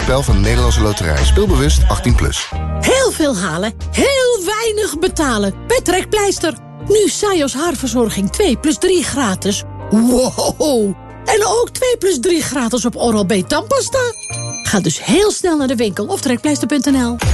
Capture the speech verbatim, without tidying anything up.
spel van de Nederlandse Loterij. Speelbewust achttien plus. Heel veel halen, heel weinig betalen. Bij Trekpleister. Nu Sajos haarverzorging twee plus drie gratis. Wow! En ook twee plus drie gratis op Oral-B tandpasta. Ga dus heel snel naar de winkel of trekpleister punt n l.